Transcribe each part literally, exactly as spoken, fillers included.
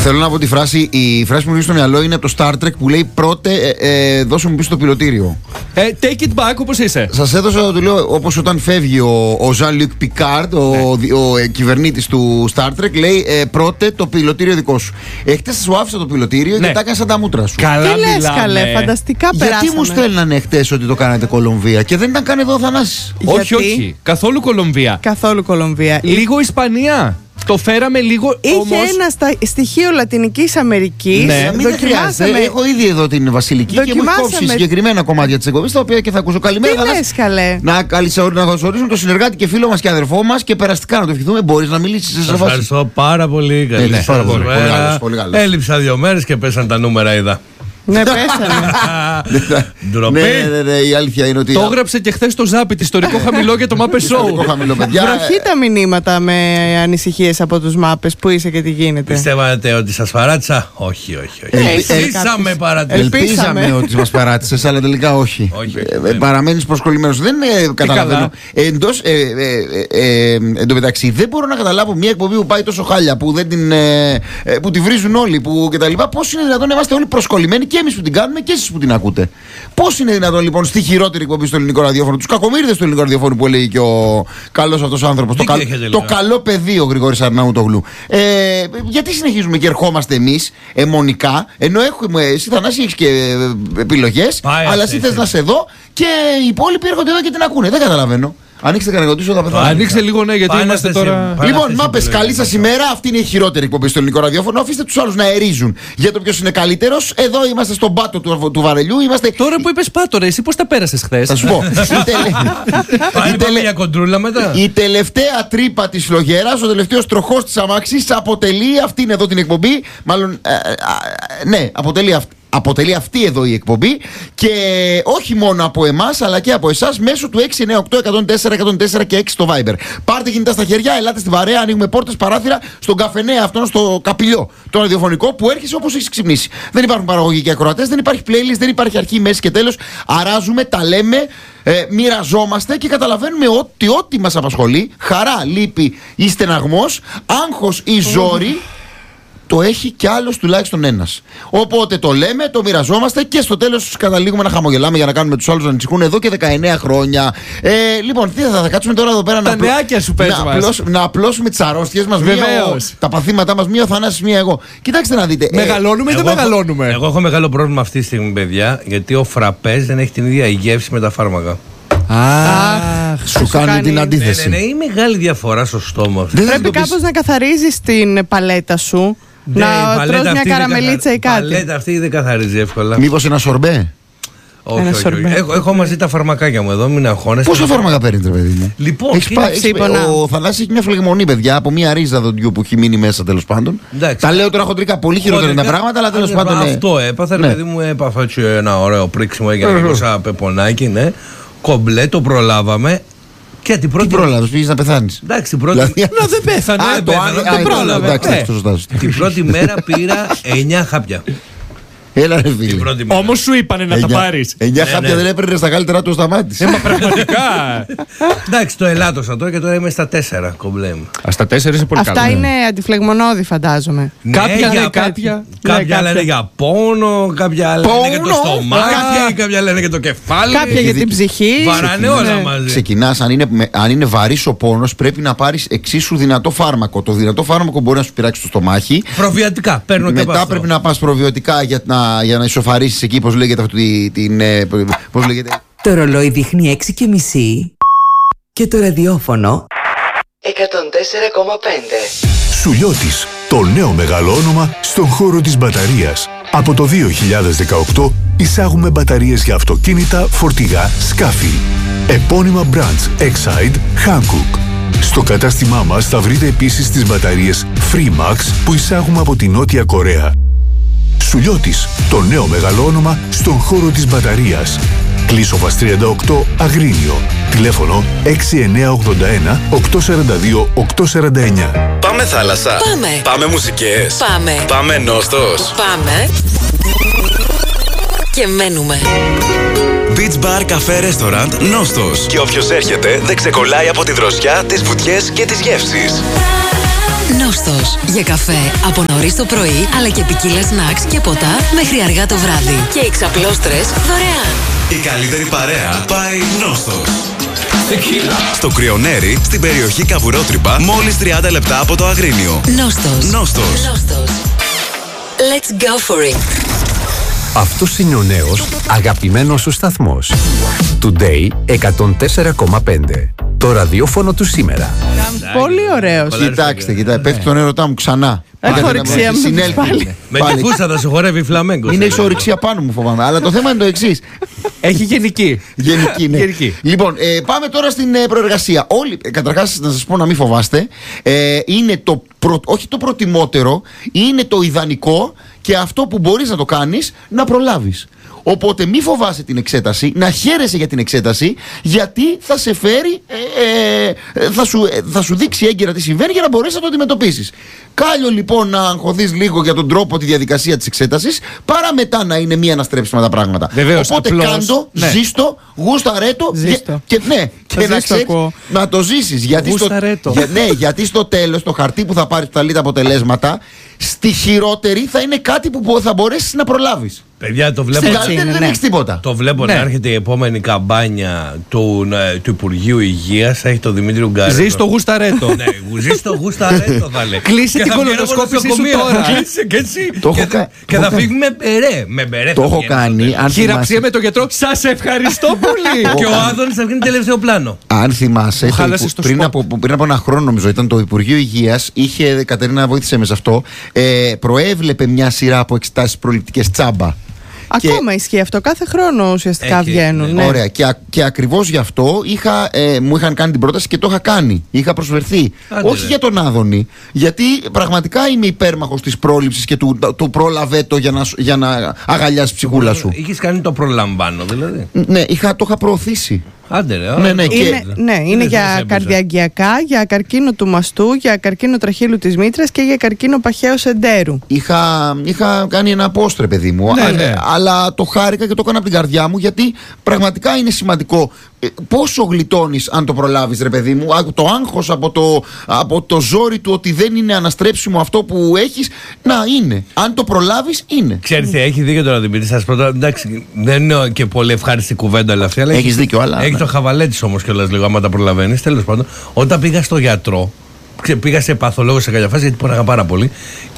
Θέλω να πω τη φράση, η φράση που μου βγήκε στο μυαλό είναι από το Star Trek που λέει πρώτε ε, ε, δώσε μου πίσω το πιλωτήριο. Ε, take it back όπως είσαι. Σας έδωσα, το λέω, όπως όταν φεύγει ο, ο Jean-Luc Picard, ο, ναι. ο, ο ε, κυβερνήτης του Star Trek, λέει ε, πρώτε το πιλωτήριο δικό σου. Εχθές σου άφησα το πιλωτήριο, ναι, και τα έκανα σαν τα μούτρα σου. Καλά, τι λες, καλέ, φανταστικά περάσαμε. Γιατί μου στέλνανε χτες ότι το κάνατε Κολομβία και δεν ήταν καν εδώ ο Θανάσης? Όχι, όχι. Καθόλου Κολομβία. Καθόλου Κολομβία. Λίγο Ισπανία. Το φέραμε λίγο. Είχε όμως... ένα στα... στοιχείο Λατινικής Αμερικής. Ναι, μην χρειάζεται. Έχω ήδη εδώ την Βασιλική και μου έχει κόψει συγκεκριμένα κομμάτια της εκπομπής, τα οποία και θα ακούσω. Καλημέρα. Τι λες, καλέ. Να καλωσορίσουμε τον συνεργάτη και φίλο μας και αδερφό μας και περαστικά να το ευχηθούμε. Μπορείς να μιλήσεις? Σας ευχαριστώ πάρα πολύ. Καλή σας μέρα. Έλειψα δύο μέρες και πέσαν τα νούμερα, είδα. Ναι, πέσανε. Ναι, ναι, ναι, η αλήθεια είναι ότι. Το έγραψε και χθες το Ζάπιτ, ιστορικό χαμηλό για το Muppet Show. Βροχή τα μηνύματα με ανησυχίες από τους Muppets. Πού είσαι και τι γίνεται? Πιστεύατε ότι σας παράτησα? Όχι, όχι, όχι. Ελπίσαμε παρατήρηση. Ελπίσαμε ότι μας παράτησες, αλλά τελικά όχι. Παραμένεις προσκολλημένος. Δεν καταλαβαίνω. Εντός Εν τω μεταξύ, δεν μπορώ να καταλάβω μια εκπομπή που πάει τόσο χάλια, που τη βρίζουν όλοι κτλ. Πώς είναι δυνατόν να είμαστε όλοι προσκολλημένοι, και εμείς που την κάνουμε και εσείς που την ακούτε? Πώς είναι δυνατόν λοιπόν στη χειρότερη εκπομπή στο ελληνικό ραδιόφωνο, τους κακομοίριδες του ελληνικού ραδιόφωνου που λέει και ο καλός αυτός άνθρωπος, το, καλ, το καλό παιδί ο Γρηγόρης Αρναούτογλου, ε, γιατί συνεχίζουμε και ερχόμαστε εμείς αιμονικά, ενώ έχουμε, εσύ Θανάση έχεις και επιλογές, αλλά εσύ θες να σε δω και οι υπόλοιποι έρχονται εδώ και την ακούνε? Δεν καταλαβαίνω. Ανοίξτε κανένα ρωτήσω, θα πεθάνω. Ανοίξτε λίγο, ναι, γιατί είμαστε τώρα. Λοιπόν, Μάπες, καλή σας ημέρα. Αυτή είναι η χειρότερη εκπομπή στο ελληνικό ραδιόφωνο. Αφήστε τους άλλους να ερίζουν για το ποιος είναι καλύτερος. Εδώ είμαστε στον πάτο του, του βαρελιού. Είμαστε... Τώρα που είπες πάτο, ρε, εσύ πώς τα πέρασες χθες? Θα σου πω. Πάμε για κοντρούλα μετά. Η τελευταία τρύπα της φλογέρας, ο τελευταίος τροχός της αμάξης αποτελεί αυτή είναι εδώ την εκπομπή. Μάλλον, ναι, αποτελεί αυτή. Αποτελεί αυτή εδώ η εκπομπή και όχι μόνο από εμάς αλλά και από εσάς μέσω του έξι εννιά οκτώ εκατόν τέσσερα εκατόν τέσσερα και έξι στο Viber. Πάρτε κινητά στα χέρια, ελάτε στη βαρέα, ανοίγουμε πόρτες, παράθυρα στον καφενέ αυτόν, στο καπηλιό, το ραδιοφωνικό που έρχεσαι όπως έχεις ξυπνήσει. Δεν υπάρχουν παραγωγοί και ακροατές, δεν υπάρχει playlist, δεν υπάρχει αρχή, μέση και τέλος. Αράζουμε, τα λέμε, ε, μοιραζόμαστε και καταλαβαίνουμε ότι ό,τι μας απασχολεί, χαρά, λύπη ή στεναγμός, άγχος ή ζόρι, το έχει κι άλλος τουλάχιστον ένας. Οπότε το λέμε, το μοιραζόμαστε και στο τέλος καταλήγουμε να χαμογελάμε για να κάνουμε τους άλλους να ανησυχούν εδώ και δεκαεννέα χρόνια. Ε, λοιπόν, τι θα, θα κάτσουμε τώρα εδώ πέρα τα να, νεάκια σου πες να, μας. απλώς, να απλώσουμε τις αρρώστιες μας, μία, ο, τα παθήματά μας, μία ο Θανάσης, μία εγώ. Κοιτάξτε να δείτε. Μεγαλώνουμε ή δεν μεγαλώνουμε? Εγώ έχω μεγάλο πρόβλημα αυτή τη στιγμή, παιδιά, γιατί ο φραπέζ δεν έχει την ίδια γεύση με τα φάρμακα. Αχ, σου, σου κάνει την αντίθεση. Ναι, ναι, ναι, είναι μεγάλη διαφορά στο στόμα. Πρέπει κάπως να καθαρίζεις την παλέτα σου. Ναι, να τρως μια καραμελίτσα ή κάτι. Η παλέτα αυτή δεν καθαρίζει εύκολα. Μήπως ένα σορμπέ? Όχι, ένα όχι, όχι. Έχω, έχω μαζί τα φαρμακάκια μου εδώ, μην αγχώνεσαι. Πόσα φάρμακα παίρνει, ρε παιδί μου? Λοιπόν, έχεις πά, έχεις, ο Θανάσης έχει μια φλεγμονή, παιδιά, από μια ρίζα δοντιού που έχει μείνει μέσα, τέλος πάντων. Εντάξει. Τα λέω τώρα χοντρικά, πολύ χειρότερα τα πράγματα, αλλά τέλος πάντων. Αυτό έπαθα, ναι. Παιδί μου, έπαθα έτσι ένα ωραίο πρίξιμο, έγινε λίγο σαν πεπονάκι, ναι. Κομπλέ, το προλάβαμε. Και την πρώτη... Τι πρόλαβες, πήγες να πεθάνεις? Εντάξει, την πρώτη... Δηλαδή... Να δεν πέθανε, Α, το άλλο δεν πρόλαβε. Εντάξει, ε. Την πρώτη μέρα πήρα εννιά χάπια. Έλα ρε φίλε. Όμως σου είπανε να τα πάρεις. εννιά χάπια δεν έπαιρνε στα καλύτερα του, σταμάτησε. Ε, μα πραγματικά. Εντάξει, το ελάττωσα τώρα και τώρα είμαι στα τέσσερα κομπλέ μου. Α, στα τέσσερα είσαι πολύ καλά. Αυτά είναι αντιφλεγμονώδη, φαντάζομαι. Κάποια λένε κάποια. Κάποια λένε για πόνο, κάποια λένε για το στομάχι, κάποια λένε για το κεφάλι. Κάποια για την ψυχή. Βαράνε όλα μαζί. Ξεκινάς, αν είναι βαρύς ο πόνος, πρέπει να πάρεις εξίσου δυνατό φάρμακο. Το δυνατό φάρμακο μπορεί να σου πειράξει το στομάχι. Προβιωτικά, παίρνω και μετά πρέπει να πας προβιωτικά για να. Για να ισοφαρίσεις εκεί, πώς λέγεται αυτό, την, πώς λέγεται. Το ρολόι δείχνει έξι και μισή και το ραδιόφωνο εκατόν τέσσερα κόμμα πέντε. Σουλιώτης, το νέο μεγάλο όνομα στον χώρο της μπαταρίας. Από το δύο χιλιάδες δεκαοκτώ εισάγουμε μπαταρίες για αυτοκίνητα, φορτηγά, σκάφη. Επώνυμα brands Exide, Hankook. Στο κατάστημά μας θα βρείτε επίσης τις μπαταρίες Freemax που εισάγουμε από τη Νότια Κορέα. Σουλιώτης, το νέο μεγάλο όνομα στον χώρο της μπαταρίας. Κλείσοβας τριάντα οκτώ, Αγρίνιο. Τηλέφωνο έξι εννιά ογδόντα ένα οκτακόσια σαράντα δύο οκτακόσια σαράντα εννιά. Πάμε θάλασσα. Πάμε. Πάμε μουσικές. Πάμε. Πάμε Νόστος. Πάμε. Και μένουμε. Beach Bar Café Restaurant Νόστος. Και όποιος έρχεται δεν ξεκολλάει από τη δροσιά, τις βουτιές και τις γεύσεις. Νόστος. Για καφέ από νωρίς το πρωί, αλλά και ποικίλα σνακς και ποτά μέχρι αργά το βράδυ. Και εξαπλώστρες δωρεάν. Η καλύτερη παρέα πάει Νόστος. Στο Κρυονέρι, στην περιοχή Καβουρότρυπα, μόλις τριάντα λεπτά από το Αγρίνιο. Νόστος. Νόστος. Νόστος. Let's go for it. Αυτός είναι ο νέος αγαπημένος σου σταθμός. Today εκατόν τέσσερα κόμμα πέντε. Το ραδιόφωνο του σήμερα. Πολύ ωραίος. Κοιτάξτε, κοιτάξτε, πέφτει τον έρωτά μου ξανά. Έχω ορεξία μου πάλι. Με τη φούστα θα σε χορεύει φλαμέγκο. Είναι ορεξία πάνω μου, φοβάμαι. Αλλά το θέμα είναι το εξής. Έχει γενική. Γενική, ναι. Γενική. Λοιπόν, ε, πάμε τώρα στην ε, προεργασία. Όλοι, ε, καταρχάς, να σας πω να μην φοβάστε. Ε, είναι το προ, όχι το προτιμότερο, είναι το ιδανικό και αυτό που μπορείς να το κάνεις να προλάβεις. Οπότε μη φοβάσαι την εξέταση, να χαίρεσαι για την εξέταση, γιατί θα σε φέρει, ε, ε, θα, σου, ε, θα σου δείξει έγκαιρα τι συμβαίνει για να μπορέσεις να το αντιμετωπίσεις. Κάλιο λοιπόν να αγχωθείς λίγο για τον τρόπο, τη διαδικασία της εξέτασης, παρά μετά να είναι μη αναστρέψιμα τα πράγματα. Βεβαίως, οπότε απλώς, κάντο, ναι. ζήστο, γούσταρέτο Ζήστο. και, ναι, και να ξέρεις να το ζήσεις. Γιατί στο, για, ναι, γιατί στο τέλος, το χαρτί που θα πάρεις που θα λέει τα αποτελέσματα, στη χειρότερη θα είναι κάτι που θα μπορέσεις να προλάβεις. Παιδιά, το βλέπω. Στην καλύτερη δεν έχεις τίποτα. Το βλέπω Ναι. να έρχεται η επόμενη καμπάνια του, ε, του Υπουργείου Υγείας. Θα έχει το Δημήτρη Ουγκάρη. Ζει στο γουσταρέτο. Ναι, ζει στο γουσταρέτο θα λέει. Κλείσε Και την θα βγαίνω κολονοσκόπησή σου νοσοκομεία. τώρα. Κλείσε και εσύ. Το Και έχω θα- κα- Και το θα έχω φύγουμε με μπερέ. Με μπερέ. Το θα έχω βγαίνω κάνει. τότε. Αν Χειραψία θυμάσαι, με τον γιατρό. Σας ευχαριστώ πολύ. Και ο Άδωνης θα βγαίνει τελευταίο πλάνο. αν θυμάσαι Μου το χάλασες Υπου- το πριν, σπορ. από, πριν από ένα χρόνο, νομίζω, ήταν το Υπουργείο Υγείας. Είχε, Κατερίνα, βοήθησε με σε αυτό. Ε, προέβλεπε μια σειρά από εξετάσεις προληπτικές τσάμπα. Ακόμα ισχύει αυτό. Κάθε χρόνο ουσιαστικά Έχει, βγαίνουν. ναι. Ναι. Ωραία. Και, α- και ακριβώς γι' αυτό είχα, ε, μου είχαν κάνει την πρόταση και το είχα κάνει. Είχα προσφερθεί. Άντε, Όχι ρε. για τον Άδωνη. Γιατί πραγματικά είμαι υπέρμαχος της πρόληψης και του, του πρόλαβε το για να, σου- για να αγαλιάσει ψυχούλα σου. Είχες κάνει το προλαμβάνω δηλαδή. Ναι, είχα, το είχα προωθήσει. Άντε ρε. Ναι, ναι, και- Είναι, ναι, είναι δεν σε για έμπαιζε. καρδιαγγειακά, για καρκίνο του μαστού, για καρκίνο τραχύλου της μήτρας και για καρκίνο παχαίου εντέρου. Είχα, είχα κάνει ένα απόστρε, παιδί μου. Ναι, Α, ναι. Αλλά το χάρηκα και το έκανα από την καρδιά μου, γιατί πραγματικά είναι σημαντικό. Ε, πόσο γλιτώνεις αν το προλάβεις, ρε παιδί μου. Α, Το άγχος από το, από το ζόρι του ότι δεν είναι αναστρέψιμο αυτό που έχεις, να είναι. Αν το προλάβεις, είναι. Ξέρετε, έχει δίκιο τώρα Δημήτρη. Σας πρώτα, εντάξει, δεν είναι και πολύ ευχάριστη κουβέντα όλα αυτή. Αλλά Έχεις έχει- δίκιο, αλλά, Έχει ναι. το χαβαλέ τη όμως κιόλας λίγο, άμα τα προλαβαίνεις. Τέλος πάντων, όταν πήγα στο γιατρό, ξε- πήγα σε παθολόγο σε κάποια φάση γιατί πόναγα πάρα πολύ.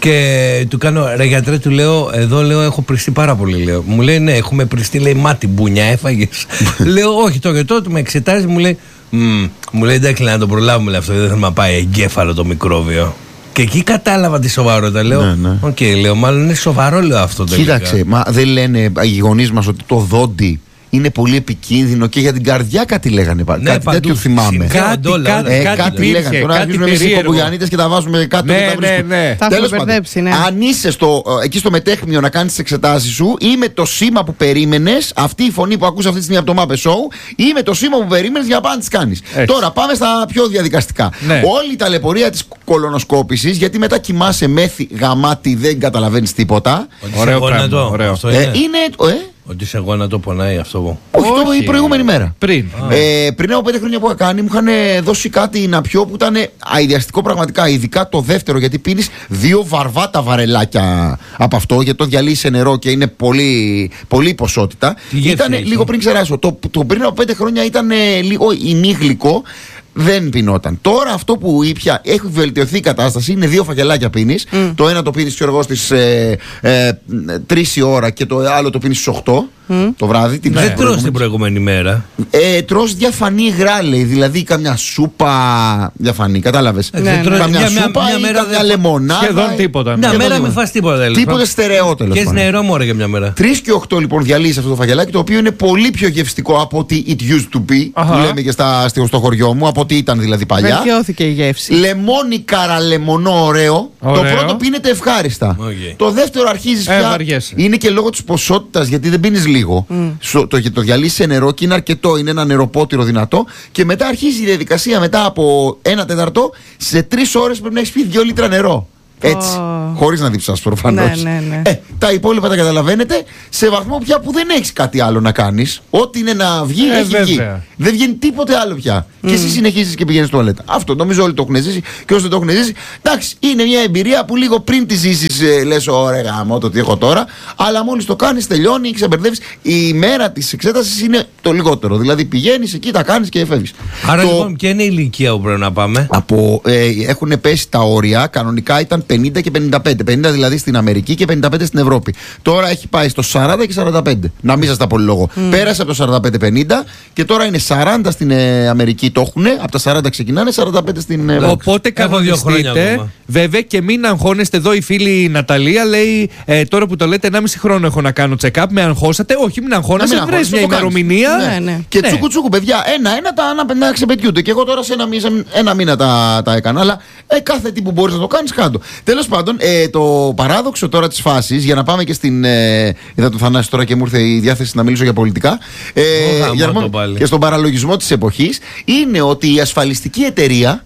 Και του κάνω, ρε γιατρέ, του λέω, εδώ λέω, έχω πριστεί πάρα πολύ. Λέω. Μου λέει, ναι, έχουμε πριστεί, λέει, μάτι, μπουνιά, έφαγες. Λέω, όχι, το γιατρό του με εξετάζει, μου λέει, «Μμ», μου λέει, εντάξει, λέει, να το προλάβουμε λέει, αυτό, δεν θέλουμε να πάει εγκέφαλο το μικρόβιο. Και εκεί κατάλαβα τη σοβαρότητα. Λέω, Ναι, ναι. οκ, λέω, μάλλον είναι σοβαρό, λέω αυτό τελικά. Κοίταξε, μα δεν λένε οι γονείς μας ότι το δόντι είναι πολύ επικίνδυνο και για την καρδιά κάτι λέγανε πάλι. Ναι, κάτι παντού. τέτοιο θυμάμαι. Κάτι, Κάτι, κάτι, Ε, κάτι, κάτι υπήρχε, λέγανε. Τώρα κάτι αρχίζουμε εμείς οι περίεργο. Παπογιαννίτες και τα βάζουμε κάτω. Ναι, και τα ναι, βρίσκουμε. ναι. Τα Τέλος έχουμε πάντων, μπερδέψει, ναι. αν είσαι στο, ε, εκεί στο μετέχμιο να κάνεις τις εξετάσεις σου, ή με το σήμα που περίμενες, αυτή η φωνή που ακούς αυτή τη στιγμή από το Μάπε Show, ή με το σήμα που περίμενες για να πάνε να τις κάνεις. Έτσι. Τώρα πάμε στα πιο διαδικαστικά. Ναι. Όλη η ταλαιπωρία της κολονοσκόπησης, γιατί μετά κοιμάσαι μέθη γαμάτι, δεν καταλαβαίνεις τίποτα. Ότι σε Ωραίο γόνατο, πράγμα, ωραίο. αυτό Ε, είναι. είναι. Ε, Ότι σε γόνατο πονάει αυτό. όχι, το Όχι. η προηγούμενη μέρα. Πριν. Ε, πριν από πέντε χρόνια που είχα κάνει, μου είχαν δώσει κάτι να πιω που ήταν αειδιαστικό πραγματικά. Ειδικά το δεύτερο, γιατί πίνεις δύο βαρβάτα βαρελάκια από αυτό, γιατί το διαλύεις σε νερό και είναι πολύ, πολύ ποσότητα. Τι γεύση Ήταν έχει? λίγο πριν ξεράσω. Το, το πριν από πέντε χρόνια ήταν λίγο ημίγλυκο. Δεν πινόταν. Τώρα αυτό που ήπια έχει βελτιωθεί η κατάσταση. Είναι δύο φακελάκια πίνεις. Το ένα το πίνεις, ξέρω εγώ, στις ε, ε, τρεις η ώρα και το άλλο το πίνεις στις οκτώ το βράδυ. Την Δεν τρως προηγούμενη. την προηγούμενη μέρα. Ε, τρως διαφανή υγρά, λέει. Δηλαδή καμιά σούπα διαφανή, κατάλαβες. Ε, δεν τρως- Καμιά μια- μια- σούπα μια ή μέρα καμιά δεν- λεμονάδα. Σχεδόν τίποτα. Μια ναι. μέρα τίποτα. μην φας τίποτα τέλος Τίποτε πάντων. στερεό, τέλος Και πάντων. νερό μωρέ για μια μέρα. τρεις και οκτώ λοιπόν διαλύεις αυτό το φαγελάκι, το οποίο είναι πολύ πιο γευστικό από ότι it used to be. Αχα. Που λέμε και στα, στο, στο χωριό μου, από ότι ήταν δηλαδή παλιά. Βελτιώθηκε η γεύση. Λεμόνι καραλεμονό, ωραίο. Ωραίο. Το πρώτο πίνεται ευχάριστα. Οκ. Το δεύτερο αρχίζει Ε, πια. βαριέσαι. Είναι και λόγω τη ποσότητα, γιατί δεν πίνει λίγο. Στο- το, το διαλύσει σε νερό και είναι αρκετό, είναι ένα νεροπότηρο δυνατό. Και μετά αρχίζει η διαδικασία μετά από ένα τέταρτο. Σε τρεις ώρες πρέπει να έχει πει δύο λίτρα νερό. Έτσι. Oh. Χωρίς να διψάς προφανώς. Ναι, ναι, ναι. Ε, τα υπόλοιπα τα καταλαβαίνετε σε βαθμό πια που δεν έχεις κάτι άλλο να κάνεις. Ό,τι είναι να βγει, Ε, έχει βγει. βέβαια. Δεν βγαίνει τίποτε άλλο πια. Mm. Και εσύ συνεχίζεις και πηγαίνεις τουαλέτα. Αυτό νομίζω όλοι το έχουν ζήσει. Και όσοι δεν το έχουν ζήσει, εντάξει, είναι μια εμπειρία που λίγο πριν τη ζήσεις ε, λες: ωραία, γάμο, το τι έχω τώρα. Αλλά μόλις το κάνεις, τελειώνει, ξεμπερδεύεις. Η μέρα της εξέτασης είναι το λιγότερο. Δηλαδή πηγαίνεις εκεί, τα κάνεις και φεύγεις. Άρα το... λοιπόν, ποια είναι η ηλικία που πρέπει να πάμε? Από, ε, έχουν πέσει τα όρια, κανονικά ήταν πενήντα και πενήντα πέντε. πενήντα δηλαδή στην Αμερική και πενήντα πέντε στην Ευρώπη. Τώρα έχει πάει στο σαράντα και σαράντα πέντε. Να μην σας τα πολυλογώ. Mm. Πέρασε από το σαράντα πέντε πενήντα και τώρα είναι σαράντα στην ε, Αμερική, το έχουν. Από τα σαράντα ξεκινάνε, σαράντα πέντε στην Ευρώπη. Οπότε Έχω δύο χρόνια κανονιστείτε, ακόμα. βέβαια, και μην αγχώνεστε. Εδώ η φίλη Ναταλία λέει: ε, τώρα που το λέτε, ενάμιση χρόνο έχω να κάνω check-up. Με αγχώσατε. Όχι, μην αγχώνεσαι. Να μην Βρες μια αγχώνεσαι, το κάνεις. ημερομηνία. Ναι, ναι. Και Ναι. τσούκου τσούκου, παιδιά, ένα-ένα τα να, να ξεπετιούνται. Και εγώ τώρα σε ένα, μήνα, ένα μήνα τα, τα έκανα. Αλλά ε, κάθε τι που μπορεί να το κάνει, κάτω. Τέλος πάντων, ε, το παράδοξο τώρα της φάσης, για να πάμε και στην. Ε, είδα το Θανάση τώρα και μου ήρθε η διάθεση να μιλήσω για πολιτικά. Ε, Ω, για να γαμώτο πάμε πάλι. και στον παραλογισμό της εποχής, είναι ότι η ασφαλιστική εταιρεία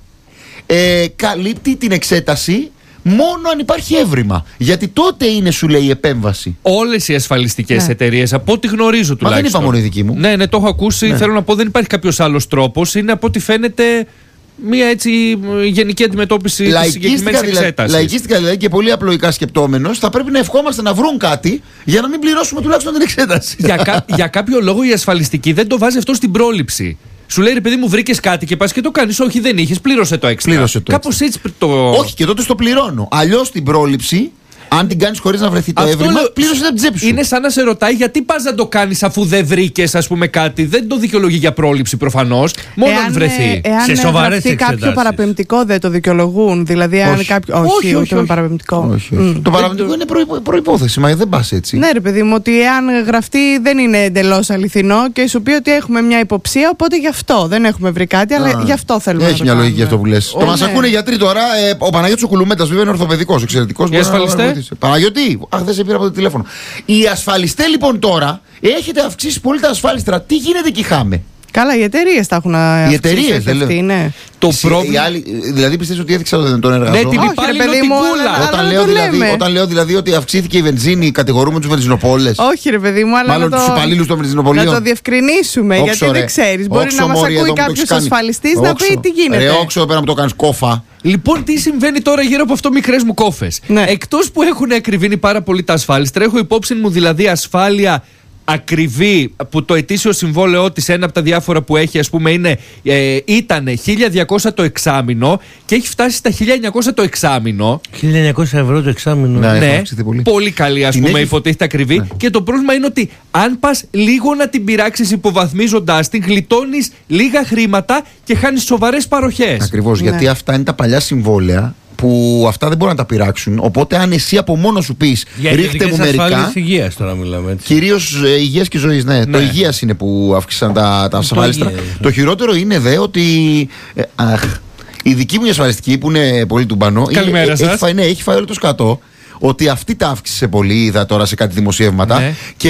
ε, καλύπτει την εξέταση μόνο αν υπάρχει έβριμα. Γιατί τότε είναι, σου λέει, η επέμβαση. Όλες οι ασφαλιστικές Ναι. εταιρείες, από ό,τι γνωρίζω τουλάχιστον. δεν είπα μόνο η δική μου. Ναι, ναι, το έχω ακούσει. Θέλω να πω, δεν υπάρχει κάποιος άλλος τρόπος. Είναι από ό,τι φαίνεται μια έτσι μ, γενική αντιμετώπιση της συγκεκριμένης Λαϊκίστικα, δηλαδή, εξέτασης. λαϊκίστικα δηλαδή και πολύ απλοϊκά σκεπτόμενος, θα πρέπει να ευχόμαστε να βρουν κάτι για να μην πληρώσουμε τουλάχιστον την εξέταση. για, κα, για κάποιο λόγο η ασφαλιστική δεν το βάζει αυτό στην πρόληψη. Σου λέει: ρε παιδί μου, βρήκες κάτι και πας και το κάνεις. Όχι, δεν είχες, πλήρωσε το έξτρα. Πλήρωσε το Κάπως έτσι το. Όχι, και τότε στο πληρώνω. Αλλιώς την πρόληψη, αν την κάνεις χωρίς να βρεθεί το Αυτό έβριμα, λέω, πλήρωσε την τσέπη σου. είναι σαν να σε ρωτάει γιατί πας να το κάνεις αφού δεν βρήκες, ας πούμε, κάτι. Δεν το δικαιολογεί για πρόληψη προφανώς. Μόνο Εάν, αν βρεθεί. ε, Εάν Σε σοβαρές γραφτεί κάποιο εξετάσεις. παραπεμπτικό, δεν το δικαιολογούν. Δηλαδή, αν Όχι. κάποιο. Όχι, Όχι, ούτε όχι, με όχι. παραπεμπτικό. Όχι, όχι. Μμ. Το παραμετρικό είναι προϋπο- προϋπόθεση, μα δεν πας έτσι. Ναι, ρε παιδί μου, ότι εάν γραφτεί δεν είναι εντελώς αληθινό και σου πει ότι έχουμε μια υποψία, οπότε γι' αυτό δεν έχουμε βρει κάτι, αλλά Α, γι' αυτό θέλουμε Έχει να το μια λογική κάνουμε. αυτό που λες. Ω, Το μας ναι. ακούνε γιατροί τώρα. Ε, ο Παναγιώτης ο Κουλουμέτας, βέβαια, είναι ορθοπαιδικός, εξαιρετικός. μπορεί να ασφαλιστέ? βοηθήσει. Παναγιώτη, αχ, δεν σε πήρα από το τηλέφωνο. Οι ασφαλιστές λοιπόν τώρα έχετε αυξήσει πολύ τα ασφάλιστρα. Τι γίνεται εκεί, χάμε? Καλά, οι εταιρείε τα έχουν αυξήσει. εταιρείες, και δεν λέω. αυτοί, ναι. Το Εσύ, πρόβλημα. οι άλλοι, δηλαδή πιστεύεις ότι έδειξα τον, τον εργαζόμενο? Ναι, την Όχι, υπάλληλο ρε παιδί την μου, κούλα. αλλά- Όταν, δεν λέω το δηλαδή, λέμε. όταν λέω δηλαδή ότι αυξήθηκε η βενζίνη, κατηγορούμε τους βενζινοπόλες. Όχι, ρε παιδί μου, αλλά Μάλλον να τους το, υπαλλήλους των να βενζινοπολίων. το διευκρινίσουμε. Όξο, γιατί ρε. δεν ξέρει. Μπορεί Όξο, να μα μωρή, εδώ ακούει μου το κάποιο έχεις κάνει. ασφαλιστή να Όξο. πει τι γίνεται. Ρε, όξο, εδώ πέρα μου το κάνεις κόφα. Λοιπόν, τι συμβαίνει τώρα γύρω από αυτό, μικρές μου κόφες. Ναι. Εκτός που έχουν ακριβήνει πάρα πολύ τα ασφάλιστρα, έχω υπόψη μου δηλαδή ασφάλεια ακριβή, που το ετήσιο συμβόλαιό της, ένα από τα διάφορα που έχει, ας πούμε, είναι, ε, ήταν χίλια διακόσια το εξάμηνο και έχει φτάσει στα χίλια εννιακόσια το εξάμηνο. χίλια εννιακόσια ευρώ το εξάμηνο. Ναι. Ναι, έχει αυξηθεί πολύ. καλή, ας Την πούμε, έχει- υποτίθεται ακριβή. Ναι. Και το πρόβλημα είναι ότι αν πας λίγο να την πειράξεις υποβαθμίζοντας την, γλιτώνεις λίγα χρήματα και χάνεις σοβαρές παροχές. Ακριβώς, Ναι. γιατί αυτά είναι τα παλιά συμβόλαια που αυτά δεν μπορούν να τα πειράξουν. Οπότε, αν εσύ από μόνο σου πεις ρίχτε μου μερικά. ασφάλειες υγείας τώρα μιλάμε, έτσι. Κυρίως ε, υγείας και ζωής, ναι. Το υγείας είναι που αύξησαν τα, τα ασφάλιστρα. υγείας. Το χειρότερο είναι δε ότι. ε, αχ, η δική μου η ασφαλιστική που είναι πολύ τουμπανό. Καλημέρα είναι- σας. Έχει φάει, ναι, έχει φάει όλο το σκατό. Ότι αυτή τα αύξησε πολύ, είδα τώρα σε κάτι δημοσιεύματα. Ναι. Και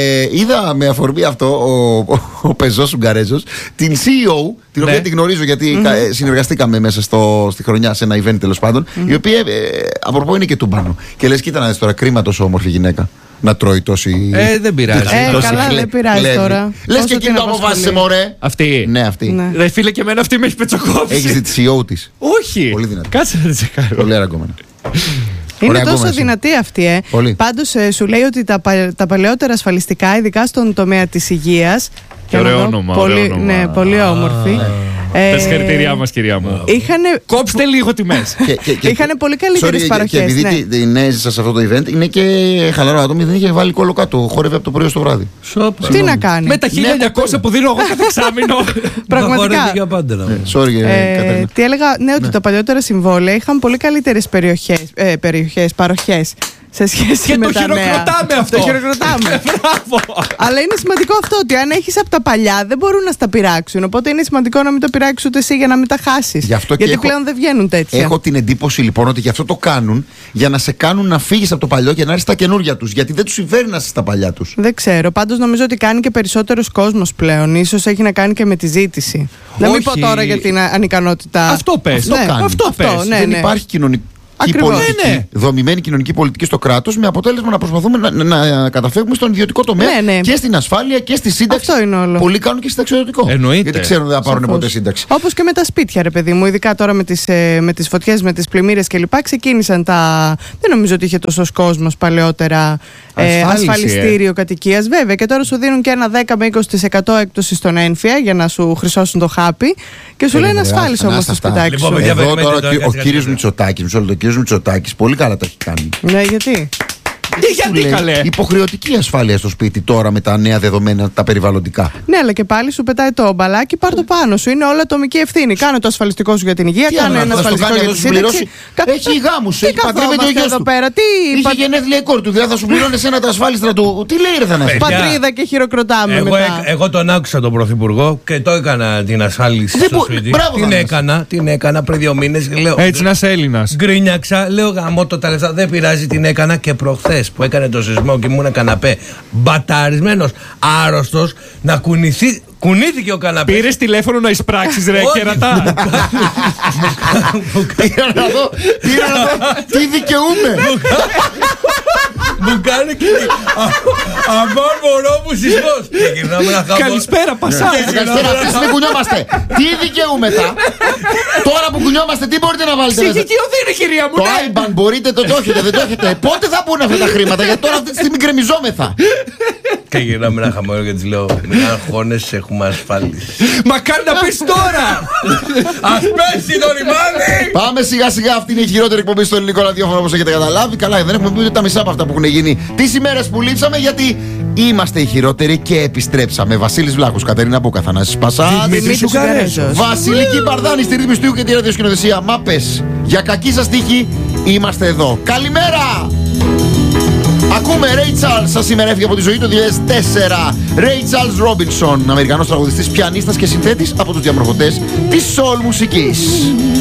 είδα με αφορμή αυτό ο, ο, ο πεζός Ουγγαρέζος την σι ι ο, την Ναι. οποία τη γνωρίζω γιατί κα- ε, συνεργαστήκαμε μέσα στο, στη χρονιά σε ένα event τέλος πάντων, η οποία ε, απορροπώ είναι και τουμπάνο. Και λες, κοίτα να δεις τώρα, κρίμα τόσο όμορφη γυναίκα να τρώει τόση. Ε, δεν πειράζει. Ε, τόση καλά, χλε- δεν πειράζει χλέβη. τώρα. Λες Όσο και εκείνη την το αποφάσισε, απασχολεί. μωρέ. Αυτή. Ναι, αυτή. Ναι. Ρε φίλε, και εμένα αυτή με έχει πετσοκόψει. Έχει δει τη σι ι ο της. Όχι. Πολύ δυνατή. Κάτσε να τη τσεκάρω. Πολύ αραγκόμενα. Είναι Ωραία, τόσο ακόμα εσύ. δυνατή αυτή, ε. Πολύ. Πάντως ε, σου λέει ότι τα, πα- τα παλαιότερα ασφαλιστικά, ειδικά στον τομέα της υγείας. Και για να ωραίο δω, όνομα, πολύ, ωραίο όνομα. Ναι, πολύ όμορφη. Ε, Τα συγχαρητήριά μας, κυρία μου. Είχανε, Κόψτε λίγο τιμές. Και- και- και- Είχανε πολύ καλύτερες Sorry, και- παροχές, Και επειδή ναι. τη- την έζησα σε αυτό το event, είναι και χαλαρό άτομο, δεν είχε βάλει κόλλο κάτω. Χόρευε από το πρωί στο βράδυ. Σόπα. τι να κάνει. Με τα χίλια εννιακόσια που δίνω εγώ κάθε εξάμηνο. Πραγματικά. Για πάντα να μου. Sorry, ε, Ε, Κατερίνα. τι έλεγα, ναι, ότι τα παλιότερα συμβόλαια είχαν πολύ καλύτερες περιοχές, ε, περιοχές, παροχές σε σχέση Και με το τα νέα. χειροκροτάμε αυτό. Το χειροκροτάμε. Μπράβο. Αλλά είναι σημαντικό αυτό ότι αν έχεις από τα παλιά δεν μπορούν να στα πειράξουν. Οπότε είναι σημαντικό να μην τα πειράξεις ούτε εσύ για να μην τα χάσεις. Γι' αυτό και Γιατί έχω- πλέον δεν βγαίνουν τέτοια. Έχω την εντύπωση λοιπόν ότι γι' αυτό το κάνουν για να σε κάνουν να φύγεις από το παλιό και να έρθεις στα καινούργια τους. Γιατί δεν τους συμφέρει να είσαι στα παλιά τους. Δεν ξέρω. Πάντως νομίζω ότι κάνει και περισσότερος κόσμος πλέον. Ίσως έχει να κάνει και με τη ζήτηση. Να μην Όχι. πω τώρα για την α- ανικανότητα. Αυτό πες. Ναι, κάνει. Αυτό πες. ναι, δεν ναι. υπάρχει κοινωνικό. Ακριβώς. πολιτική, Ναι, ναι. δομημένη κοινωνική πολιτική στο κράτος, με αποτέλεσμα να προσπαθούμε να, να, να καταφεύγουμε στον ιδιωτικό τομέα Ναι, ναι. και στην ασφάλεια και στη σύνταξη. Αυτό είναι όλο. Πολλοί κάνουν και συνταξιοδοτικό. Εννοείται. Γιατί ξέρουν ότι δεν θα πάρουν Σαφώς. ποτέ σύνταξη. Όπως και με τα σπίτια, ρε παιδί μου, ειδικά τώρα με τις, ε, με τις φωτιές, με τις πλημμύρες κλπ. Ξεκίνησαν τα. Δεν νομίζω ότι είχε τόσο κόσμος παλαιότερα ε, Ασφάλιση, ασφαλιστήριο κατοικίας. Βέβαια, και τώρα σου δίνουν και ένα δέκα με είκοσι τοις εκατό έκπτωση στον έμφυα για να σου χρυσώσουν το χάπι και σου λένε ασφάλισε όμως το σπιτάκι Λοιπόν, σου. παιδιά, Εδώ περιμένετε τώρα τώρα, ο, ο κάτσε, κύριος κάτσε. Μητσοτάκης, μισό λεπτό, ο κύριος Μητσοτάκης πολύ καλά το έχει κάνει. Ναι, γιατί. Τι γιατί Λέει, καλέ. υποχρεωτική ασφάλεια στο σπίτι τώρα με τα νέα δεδομένα, τα περιβαλλοντικά. Ναι, αλλά και πάλι σου πετάει το μπαλάκι, πάρ το πάνω σου. Είναι όλα ατομική ευθύνη. Κάνε το ασφαλιστικό σου για την υγεία, Τι κάνε άλλο, ένα θα στο ασφαλιστικό κάνει, για θα τη σου πληρώσει. σύνταξη. Έχει γάμους, Τι έχει παντρεύεται ο καθόμαστε γιος εδώ του. πέρα, τι Είχε πα- γενέθλια η κόρη του, δηλαδή θα σου πληρώνει εσένα τα ασφάλιστρα του. Τι λέει ρε Θανάση. Παιδιά. πατρίδα και χειροκροτάμε Εγώ, μετά. έκ- εγώ τον άκουσα τον Πρωθυπουργό και το έκανα την ασφάλιση Δεν στο μπο- σπίτι. μπράβο, Την Θανάση. έκανα, την έκανα πριν δύο μήνες. Λέω, Έτσι να είσαι Έλληνας. γκρίνιαξα, λέω γαμώ το τα λεφτά, δεν πειράζει, την έκανα και προχθές που έκανε το σεισμό και ήμουν καναπέ μπαταρισμένος, άρρωστος, να κουνηθεί, κουνήθηκε ο καναπέ. Πήρες τηλέφωνο να εισπράξεις ρε Όχι. κερατά. Πήρα να δω, πήρα να δω τι δικαιούμαι. Μου κάνει και αμάν μωρό μου σεισμός. Και γυρνάμε να χαμώ. Καλησπέρα πασά. Καλησπέρα, αυτή τη στιγμή κουνιόμαστε. Τι δικαιούμεθα. Τώρα που κουνιόμαστε, τι μπορείτε να βάλετε μέσα. Ψυχική οδύνη κυρία μου. Το ναι. άιμπαν μπορείτε, το, το έχετε, δεν το έχετε. Πότε θα μπουν αυτά τα χρήματα, γιατί τώρα αυτή τη στιγμή γκρεμιζόμεθα. Και γυρνάμε ένα χαμόγελο και της λέω μην αγχώνες, έχουμε ασφάλιση. Μα κάνει να πεις τώρα. Ας πέσει το λιμάνι. Πάμε σιγά σιγά, αυτή είναι η χειρότερη εκπομπή στο ελληνικό ραδιόφωνο όπως έχετε καταλάβει. Καλά, δεν έχουμε πει ούτε τα μισά από αυτά που έχουν γίνει τις ημέρες που λείψαμε, γιατί είμαστε οι χειρότεροι και επιστρέψαμε. Βασίλης Βλάχος, Κατερίνα Μπούκα, Θανάσης Πασάς, Δημήτρης Ουγγαρέζος. Βασιλική Παρδάνη στη ρύθμιση του ήχου και τη ραδιοσκηνοθεσία. Μάπες, για κακή σας τύχη είμαστε εδώ. Καλημέρα! Ακούμε Ray Charles, σας σήμερα έφυγε από τη ζωή το δύο χιλιάδες τέσσερα. Ray Charles Robinson, Αμερικανός τραγουδιστής, πιανίστας και συνθέτης από τους διαμορφωτές της soul μουσικής.